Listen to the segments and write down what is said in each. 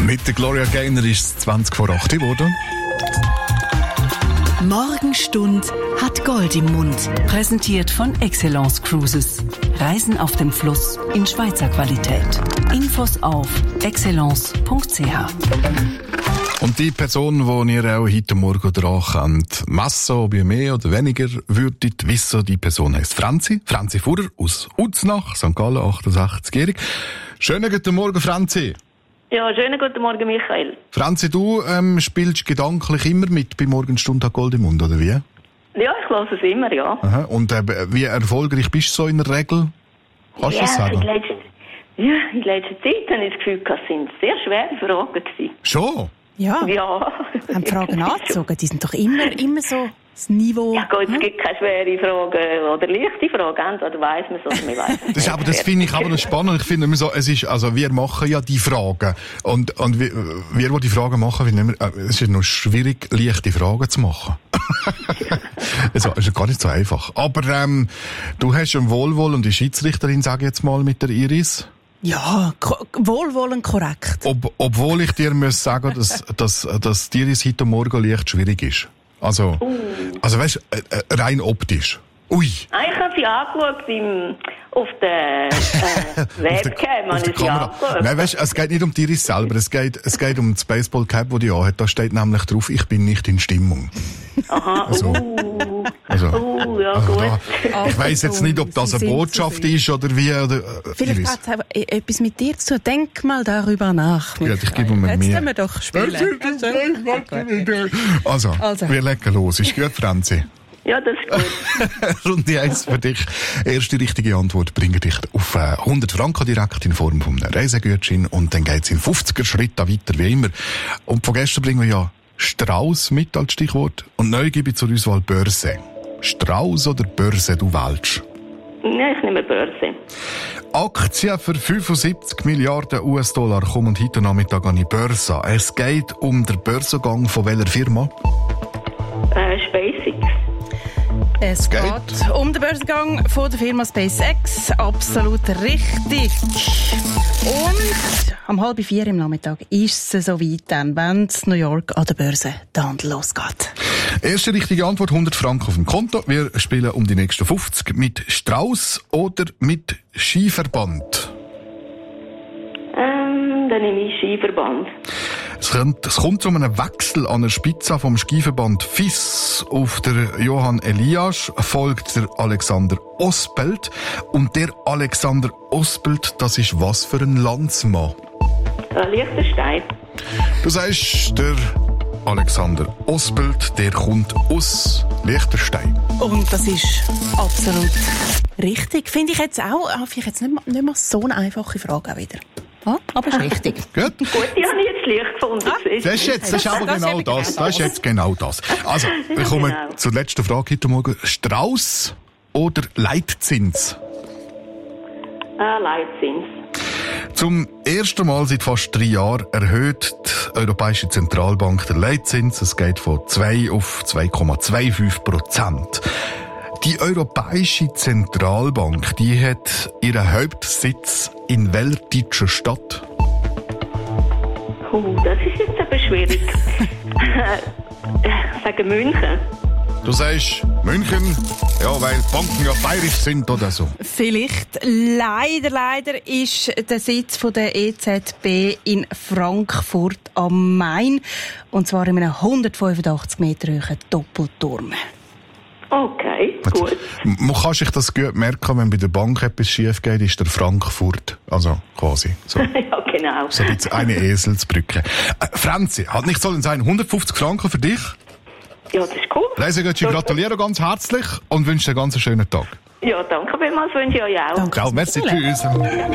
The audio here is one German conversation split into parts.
Mit der Gloria Gaynor ist es 20 vor 8 geworden. Morgenstund hat Gold im Mund. Präsentiert von Excellence Cruises. Reisen auf dem Fluss in Schweizer Qualität. Infos auf excellence.ch. Und die Person, die ihr auch heute Morgen dran kennt, messen, ob ihr mehr oder weniger würdet wissen, die Person heisst Franzi. Franzi Fuhrer aus Uznach, St. Gallen, 68-jährig. Schönen guten Morgen, Franzi. Ja, schönen guten Morgen, Michael. Franzi, du spielst gedanklich immer mit bei Morgenstund hat Gold im Mund, oder wie? Ja, ich höre es immer, ja. Aha. Und wie erfolgreich bist du so in der Regel? Kannst du das sagen? In letzter Zeit habe ich das Gefühl, es sind sehr schwere Fragen gewesen. Schon? Ja. Ja. Haben die Fragen angezogen? Die sind doch immer so das Niveau. Ja gut, es gibt keine schwere Fragen oder leichte Fragen. Entweder weiss man es oder man weiss es nicht. Das finde ich aber noch spannend. Ich finde immer so, wir machen ja die Fragen. Und wir, die Fragen machen, finden immer, es ist noch schwierig, leichte Fragen zu machen. Also, ist ja gar nicht so einfach. Aber, du hast eine wohlwollende Schiedsrichterin, sage ich jetzt mal, mit der Iris. Ja, wohlwollend korrekt. Obwohl ich dir muss sagen, dass die Iris heute Morgen leicht schwierig ist. Also weißt, rein optisch. Ui. Ich habe sie angeschaut auf der Webcam. Auf der Kamera. Nein, weißt, es geht nicht um die Iris selber, es geht um das Baseball-Cap, das die anhat. Da steht nämlich drauf, ich bin nicht in Stimmung. Aha, ja, also gut. Ich weiss jetzt nicht, ob das eine Botschaft ist oder wie. Vielleicht hat es etwas mit dir zu tun. Denk mal darüber nach. Ja, ich gebe mir Jetzt mehr. können wir doch spielen. Also, wir legen los. Ist gut, Franzi? Ja, das ist gut. Runde 1 für dich. Erste richtige Antwort bringt dich auf 100 Franken direkt in Form von einem Reisegutschein und dann geht's in 50er Schritten weiter wie immer. Und von gestern bringen wir ja Strauss mit als Stichwort und neu gebe ich zur Auswahl Börse. Strauss oder Börse, du wählst? Nein, ich nehme Börse. Aktien für 75 Milliarden US-Dollar kommen heute Nachmittag an die Börse. Es geht um den Börsengang von welcher Firma? SpaceX. Es geht um den Börsengang von der Firma SpaceX. Absolut richtig. Und am 3:30 am Nachmittag ist es soweit, dann, wenn es New York an der Börse der Handel losgeht. Erste richtige Antwort, 100 Franken auf dem Konto. Wir spielen um die nächsten 50 mit Strauss oder mit Skiverband. Dann nehme ich Skiverband. Es kommt zu einem Wechsel an der Spitze vom Skiverband FIS. Auf der Johann Elias folgt der Alexander Ospelt. Und der Alexander Ospelt, das ist was für ein Landsmann? Liechtenstein. Du sagst, der Alexander Ospelt, der kommt aus Liechtenstein. Und das ist absolut richtig. Finde ich jetzt auch, vielleicht jetzt nicht mehr so eine einfache Frage auch wieder. Ja, aber ist richtig. Gut. Gut, die habe ich jetzt leicht gefunden. Das ist aber genau das. Das ist jetzt genau das. Also, wir kommen zur letzten Frage heute Morgen. Strauss oder Leitzins? Leitzins. Zum ersten Mal seit fast 3 Jahren erhöht die Europäische Zentralbank den Leitzins. Es geht von 2 auf 2,25%. Die Europäische Zentralbank, die hat ihren Hauptsitz in welcher deutschen Stadt? Das ist jetzt aber schwierig. Ich sage München. Du sagst München, ja, weil Banken ja bayerisch sind oder so. Vielleicht. Leider ist der Sitz von der EZB in Frankfurt am Main. Und zwar in einem 185 Meter hohen Doppelturm. Okay, gut. Man kann sich das gut merken, wenn bei der Bank etwas schief geht, ist der Frankfurt. Also quasi. So. Ja, genau. So ein bisschen eine Eselsbrücke. Franzi, hat nicht sollen sein 150 Franken für dich? Ja, das ist cool. Reisegutschein, gratuliere ganz herzlich und wünsche dir einen ganz schönen Tag. Ja, danke vielmals, wünsche ich euch auch. Danke. Ciao, merci, tschüss.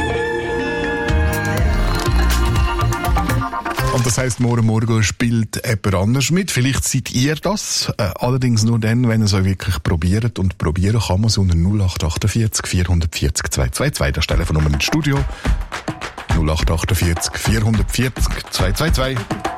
Und das heisst, morgen spielt jemand anders mit. Vielleicht seid ihr das. Allerdings nur dann, wenn ihr es euch wirklich probiert. Und probieren kann man es unter 0848 440 222. Das Telefonnummer ins Studio. 0848 440 222.